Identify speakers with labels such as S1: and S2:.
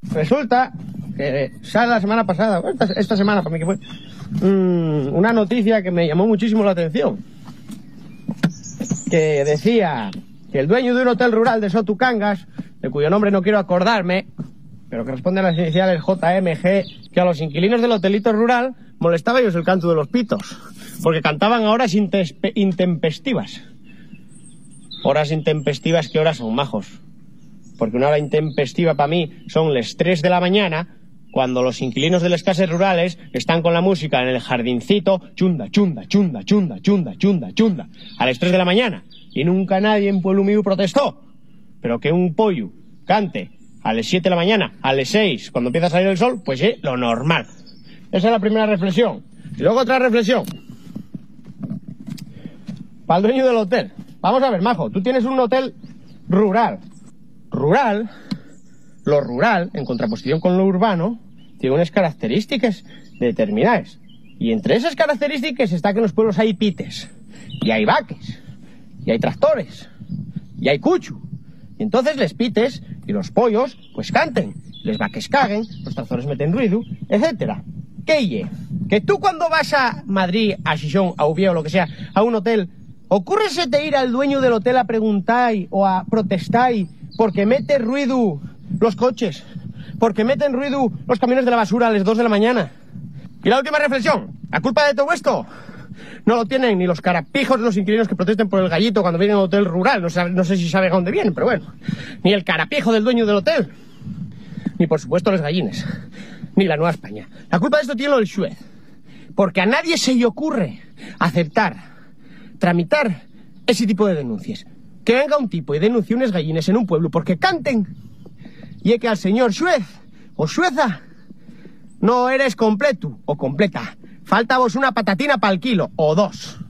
S1: resulta que sale la semana pasada, esta semana para mí que fue, una noticia que me llamó muchísimo la atención. Que decía que el dueño de un hotel rural de Sotucangas, de cuyo nombre no quiero acordarme, pero que responde a las iniciales JMG, que a los inquilinos del hotelito rural molestaba ellos el canto de los pitos, porque cantaban a horas intempestivas. Horas intempestivas, ¿qué horas son, majos? Porque una hora intempestiva para mí son las 3 de la mañana, cuando los inquilinos de las casas rurales están con la música en el jardincito, chunda, chunda, chunda, chunda, chunda, chunda, chunda, a las 3 de la mañana. Y nunca nadie en Pueblo Mío protestó. Pero que un pollo cante a las 7 de la mañana, a las 6, cuando empieza a salir el sol, pues sí, lo normal. Esa es la primera reflexión. Y luego otra reflexión. Para el dueño del hotel. Vamos a ver, majo, tú tienes un hotel rural. Rural, lo rural, en contraposición con lo urbano, tiene unas características determinadas. Y entre esas características está que en los pueblos hay pites, y hay vaques, y hay tractores, y hay cuchu. Y entonces les pites y los pollos pues canten, les vaques caguen, los tractores meten ruido, etcétera. ¿Qué ye? Que tú cuando vas a Madrid, a Xixón, a Ubié o lo que sea, a un hotel, ocúrresete ir al dueño del hotel a preguntar o a protestar porque mete ruido los coches, porque meten ruido los camiones de la basura a las 2 de la mañana. Y la última reflexión, la culpa de todo esto no lo tienen ni los carapijos de los inquilinos que protesten por el gallito cuando vienen a un hotel rural, no sé si saben a dónde vienen, pero bueno, ni el carapijo del dueño del hotel, ni por supuesto los gallines, ni la Nueva España. La culpa de esto tiene lo del Suez, porque a nadie se le ocurre aceptar, tramitar ese tipo de denuncias. Que venga un tipo y denuncie unas gallines en un pueblo porque canten, y es que al señor Suez o Sueza no eres completo o completa. Falta vos una patatina para el kilo o dos.